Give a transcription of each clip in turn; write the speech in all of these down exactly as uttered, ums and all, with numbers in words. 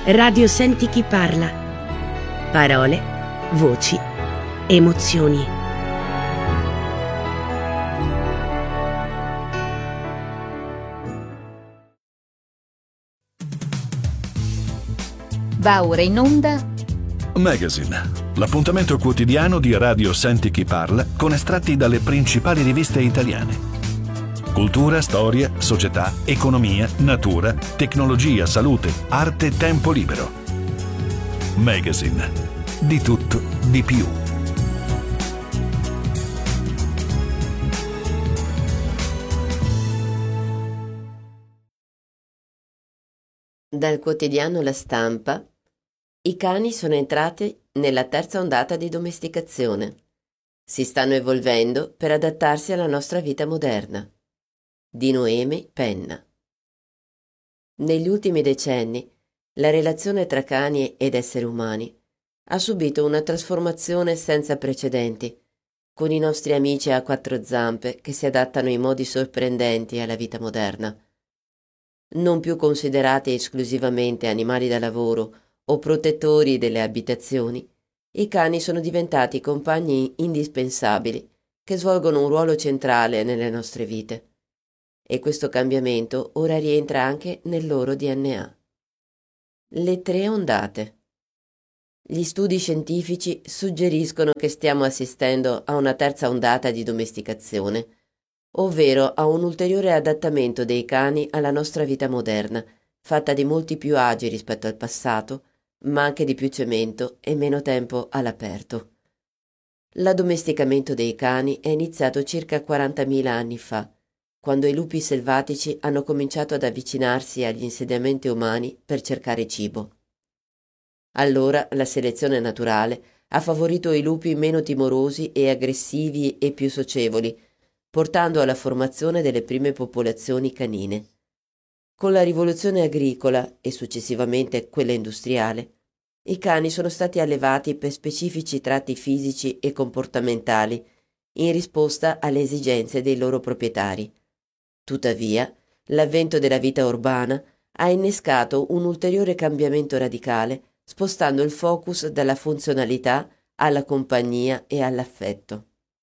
Radio Senti chi parla. Parole, voci, emozioni. Va ora in onda Magazine, l'appuntamento quotidiano di Radio Senti chi parla con estratti dalle principali riviste italiane. Cultura, storia, società, economia, natura, tecnologia, salute, arte, tempo libero. Magazine, di tutto, di più. Dal quotidiano La Stampa, i cani sono entrati nella terza ondata di domesticazione. Si stanno evolvendo per adattarsi alla nostra vita moderna. Di Noemi Penna. Negli ultimi decenni, la relazione tra cani ed esseri umani ha subito una trasformazione senza precedenti, con i nostri amici a quattro zampe che si adattano in modi sorprendenti alla vita moderna. Non più considerati esclusivamente animali da lavoro o protettori delle abitazioni, i cani sono diventati compagni indispensabili che svolgono un ruolo centrale nelle nostre vite. E questo cambiamento ora rientra anche nel loro D N A. Le tre ondate. Gli studi scientifici suggeriscono che stiamo assistendo a una terza ondata di domesticazione, ovvero a un ulteriore adattamento dei cani alla nostra vita moderna, fatta di molti più agi rispetto al passato, ma anche di più cemento e meno tempo all'aperto. L'addomesticamento dei cani è iniziato circa quarantamila anni fa, quando i lupi selvatici hanno cominciato ad avvicinarsi agli insediamenti umani per cercare cibo. Allora la selezione naturale ha favorito i lupi meno timorosi e aggressivi e più socievoli, portando alla formazione delle prime popolazioni canine. Con la rivoluzione agricola e successivamente quella industriale, i cani sono stati allevati per specifici tratti fisici e comportamentali in risposta alle esigenze dei loro proprietari. Tuttavia, l'avvento della vita urbana ha innescato un ulteriore cambiamento radicale, spostando il focus dalla funzionalità alla compagnia e all'affetto.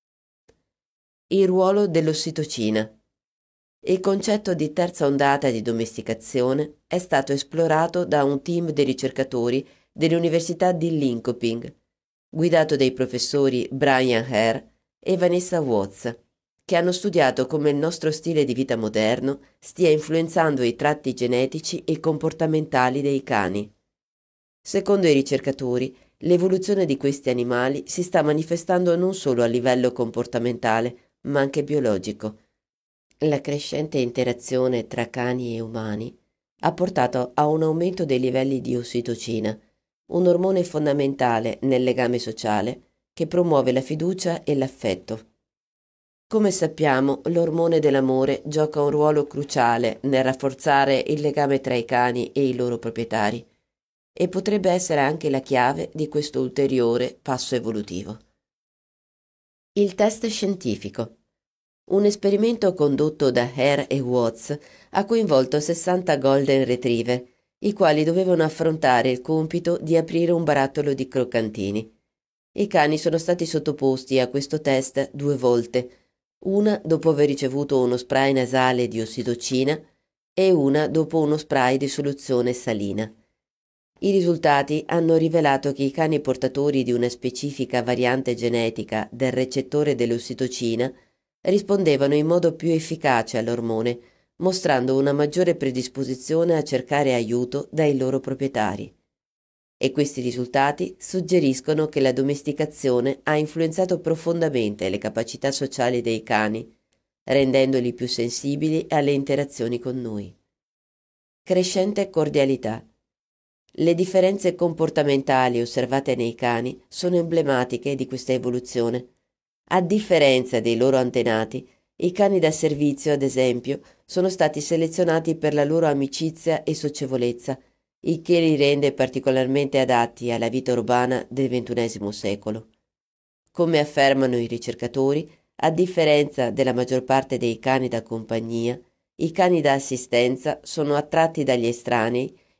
Il ruolo dell'ossitocina. Il concetto di terza ondata di domesticazione è stato esplorato da un team di ricercatori dell'Università di Linköping, guidato dai professori Brian Hare e Vanessa Watts, che hanno studiato come il nostro stile di vita moderno stia influenzando i tratti genetici e comportamentali dei cani. Secondo i ricercatori, l'evoluzione di questi animali si sta manifestando non solo a livello comportamentale, ma anche biologico. La crescente interazione tra cani e umani ha portato a un aumento dei livelli di ossitocina, un ormone fondamentale nel legame sociale che promuove la fiducia e l'affetto. Come sappiamo, l'ormone dell'amore gioca un ruolo cruciale nel rafforzare il legame tra i cani e i loro proprietari e potrebbe essere anche la chiave di questo ulteriore passo evolutivo. Il test scientifico. Un esperimento condotto da Hare e Watts ha coinvolto sessanta Golden Retriever, i quali dovevano affrontare il compito di aprire un barattolo di croccantini. I cani sono stati sottoposti a questo test due volte, una dopo aver ricevuto uno spray nasale di ossitocina e una dopo uno spray di soluzione salina. I risultati hanno rivelato che i cani portatori di una specifica variante genetica del recettore dell'ossitocina rispondevano in modo più efficace all'ormone, mostrando una maggiore predisposizione a cercare aiuto dai loro proprietari. E questi risultati suggeriscono che la domesticazione ha influenzato profondamente le capacità sociali dei cani, rendendoli più sensibili alle interazioni con noi. Crescente cordialità. Le differenze comportamentali osservate nei cani sono emblematiche di questa evoluzione. A differenza dei loro antenati, i cani da servizio, ad esempio, sono stati selezionati per la loro amicizia e socievolezza, il che li rende particolarmente adatti alla vita urbana del ventunesimo secolo. Come affermano i ricercatori, a differenza della maggior parte dei cani da compagnia, i cani da assistenza sono attratti dagli estranei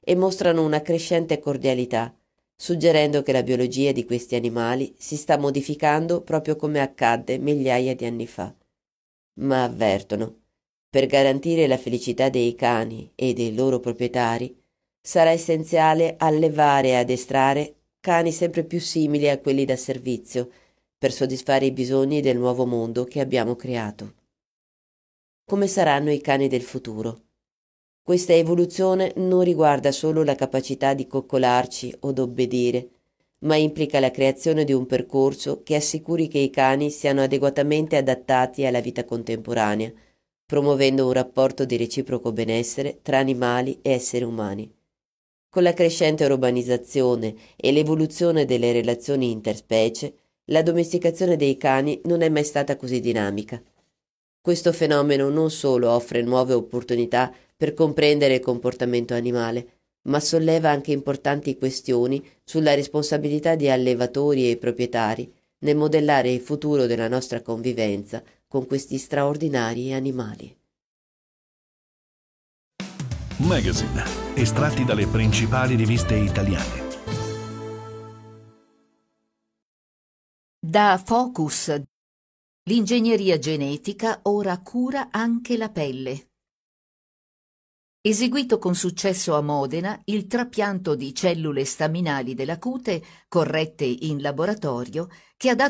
e mostrano una crescente cordialità, suggerendo che la biologia di questi animali si sta modificando proprio come accadde migliaia di anni fa. Ma avvertono, per garantire la felicità dei cani e dei loro proprietari, sarà essenziale allevare e addestrare cani sempre più simili a quelli da servizio, per soddisfare i bisogni del nuovo mondo che abbiamo creato. Come saranno i cani del futuro? Questa evoluzione non riguarda solo la capacità di coccolarci o d'obbedire, ma implica la creazione di un percorso che assicuri che i cani siano adeguatamente adattati alla vita contemporanea, promuovendo un rapporto di reciproco benessere tra animali e esseri umani. Con la crescente urbanizzazione e l'evoluzione delle relazioni interspecie, la domesticazione dei cani non è mai stata così dinamica. Questo fenomeno non solo offre nuove opportunità per comprendere il comportamento animale, ma solleva anche importanti questioni sulla responsabilità di allevatori e proprietari nel modellare il futuro della nostra convivenza con questi straordinari animali. Magazine, estratti dalle principali riviste italiane. Da Focus. L'ingegneria genetica ora cura anche la pelle. Eseguito con successo a Modena, il trapianto di cellule staminali della cute, corrette in laboratorio, che ha dato